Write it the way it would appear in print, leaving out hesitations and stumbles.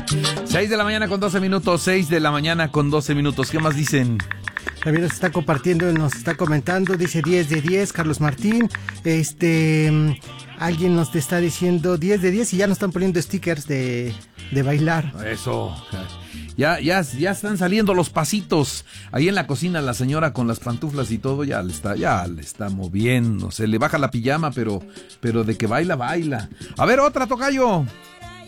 6 de la mañana con 12 minutos, 6 de la mañana con 12 minutos. ¿Qué más dicen? También nos está compartiendo, nos está comentando, dice 10 de 10, Carlos Martín. Alguien nos está diciendo 10 de 10 y ya nos están poniendo stickers de bailar. Eso. Ya están saliendo los pasitos. Ahí en la cocina la señora con las pantuflas y todo ya le está moviendo. Se le baja la pijama, pero de que baila, baila. A ver, otra, tocayo.